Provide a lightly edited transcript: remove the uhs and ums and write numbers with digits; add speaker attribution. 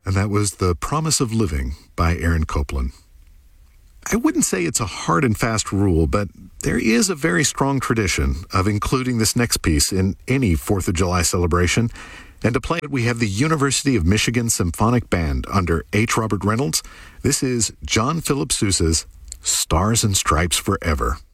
Speaker 1: And that was The Promise of Living by Aaron Copland. I wouldn't say it's a hard and fast rule, but there is a very strong tradition of including this next piece in any 4th of July celebration. And to play it, we have the University of Michigan Symphonic Band under H. Robert Reynolds. This is John Philip Sousa's Stars and Stripes Forever.